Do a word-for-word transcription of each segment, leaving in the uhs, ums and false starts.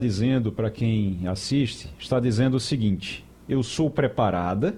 dizendo para quem assiste, está dizendo o seguinte: eu sou preparada,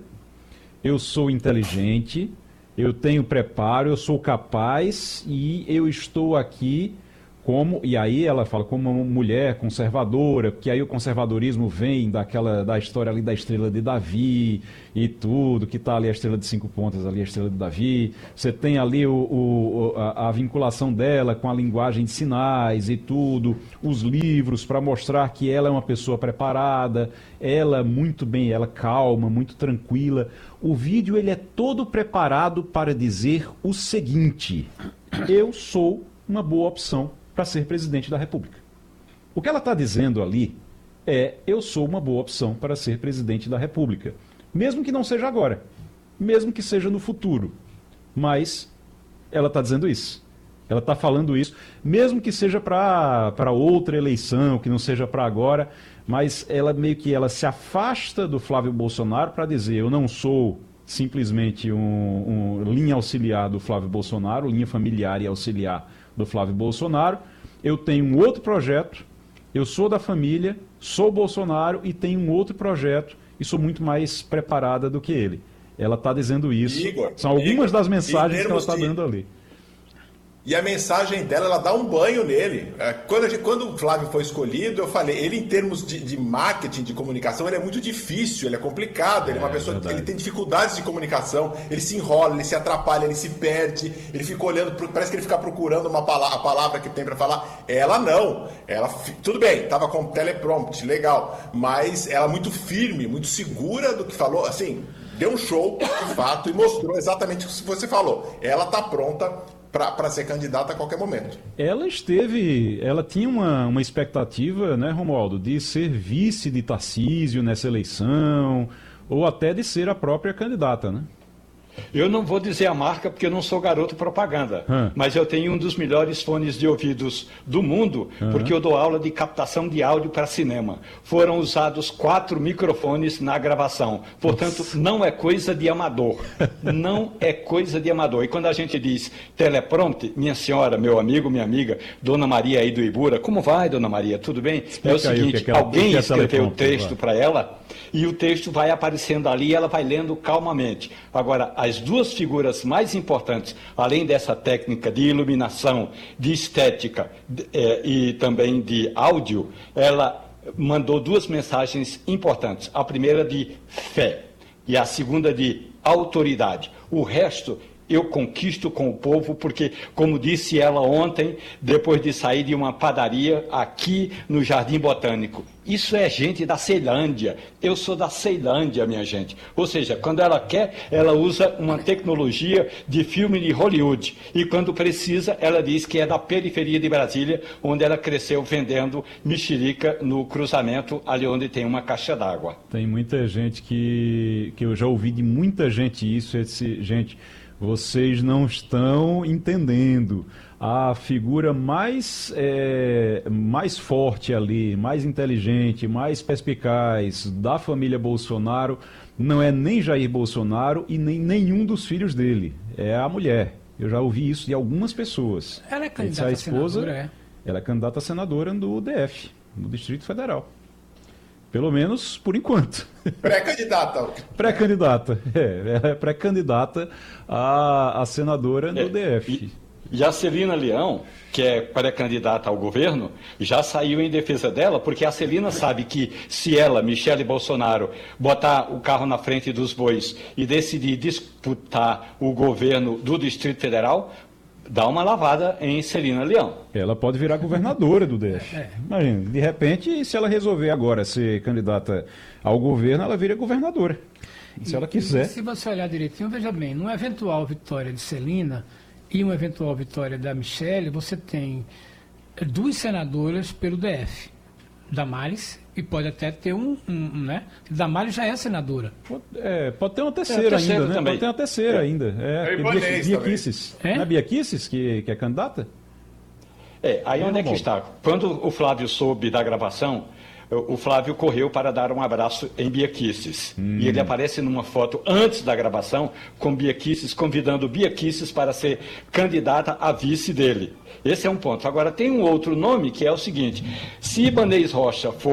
eu sou inteligente, eu tenho preparo, eu sou capaz e eu estou aqui como, e aí ela fala, como uma mulher conservadora, porque aí o conservadorismo vem daquela, da história ali da estrela de Davi e tudo, que está ali a estrela de cinco pontas, ali a estrela de Davi, você tem ali o, o, a, a vinculação dela com a linguagem de sinais e tudo, os livros para mostrar que ela é uma pessoa preparada, ela muito bem, ela calma, muito tranquila. O vídeo ele é todo preparado para dizer o seguinte: eu sou uma boa opção para ser presidente da República. O que ela está dizendo ali é: eu sou uma boa opção para ser presidente da República. Mesmo que não seja agora, mesmo que seja no futuro. Mas ela está dizendo isso. Ela está falando isso, mesmo que seja para outra eleição, que não seja para agora, mas ela meio que ela se afasta do Flávio Bolsonaro para dizer: eu não sou simplesmente um, um linha auxiliar do Flávio Bolsonaro, linha familiar e auxiliar do Flávio Bolsonaro, eu tenho um outro projeto, eu sou da família, sou Bolsonaro e tenho um outro projeto e sou muito mais preparada do que ele. Ela está dizendo isso. Igor, São algumas Igor, das mensagens que ela está de... dando ali. E a mensagem dela, ela dá um banho nele. Quando, a gente, quando o Flávio foi escolhido, eu falei, ele em termos de, de marketing, de comunicação, ele é muito difícil, ele é complicado, ele é uma é, pessoa verdade. que ele tem dificuldades de comunicação, ele se enrola, ele se atrapalha, ele se perde, ele fica olhando, parece que ele fica procurando uma palavra, a palavra que tem para falar. Ela não. Ela, tudo bem, estava com teleprompter, legal, mas ela muito firme, muito segura do que falou, assim, deu um show, de fato, e mostrou exatamente o que você falou. Ela está pronta para ser candidata a qualquer momento. Ela esteve, ela tinha uma, uma expectativa, né, Romualdo, de ser vice de Tarcísio nessa eleição, ou até de ser a própria candidata, né? Eu não vou dizer a marca porque eu não sou garoto propaganda, hum. mas eu tenho um dos melhores fones de ouvidos do mundo, hum. porque eu dou aula de captação de áudio para cinema. Foram usados quatro microfones na gravação, portanto, Nossa. Não é coisa de amador, não é coisa de amador. E quando a gente diz teleprompter, minha senhora, meu amigo, minha amiga, Dona Maria aí do Ibura, como vai, Dona Maria, tudo bem? Explica é o seguinte, o que é, alguém escreveu o texto para ela, e o texto vai aparecendo ali e ela vai lendo calmamente. Agora, as duas figuras mais importantes, além dessa técnica de iluminação, de estética de, eh, e também de áudio, ela mandou duas mensagens importantes. A primeira de fé e a segunda de autoridade. O resto eu conquisto com o povo, porque, como disse ela ontem, depois de sair de uma padaria aqui no Jardim Botânico, isso é gente da Ceilândia. Eu sou da Ceilândia, minha gente. Ou seja, quando ela quer, ela usa uma tecnologia de filme de Hollywood. E quando precisa, ela diz que é da periferia de Brasília, onde ela cresceu vendendo mexerica no cruzamento, ali onde tem uma caixa d'água. Tem muita gente que, que eu já ouvi de muita gente isso, esse, gente... Vocês não estão entendendo. A figura mais, é, mais forte ali, mais inteligente, mais perspicaz da família Bolsonaro não é nem Jair Bolsonaro e nem nenhum dos filhos dele. É a mulher. Eu já ouvi isso de algumas pessoas. Ela é candidata a esposa, a senadora, é? Ela é candidata a senadora do D F, no Distrito Federal. Pelo menos por enquanto. Pré-candidata. Pré-candidata, é, é pré-candidata a, a senadora no é, D F. E, e a Celina Leão, que é pré-candidata ao governo, já saiu em defesa dela, porque a Celina sabe que se ela, Michele Bolsonaro, botar o carro na frente dos bois e decidir disputar o governo do Distrito Federal, dá uma lavada em Celina Leão. Ela pode virar governadora do D F. É. Imagina, de repente, se ela resolver agora ser candidata ao governo, ela vira governadora. Se e, ela quiser. Se você olhar direitinho, veja bem, numa eventual vitória de Celina e uma eventual vitória da Michele, você tem duas senadoras pelo D F. Damares, e pode até ter um, um né? Damares já é senadora. Pode, é, pode ter uma terceira, é, ainda, né? Pode ter uma terceira é. ainda. É, é Bia Kicis. É? Não é Bia Kicis que, que é candidata? É, aí onde é que está? Quando o Flávio soube da gravação, o Flávio correu para dar um abraço em Bia Kicis. Hum. E ele aparece numa foto antes da gravação com Bia Kicis, convidando Bia Kicis para ser candidata a vice dele. Esse é um ponto. Agora, tem um outro nome que é o seguinte: se Ibanez Rocha for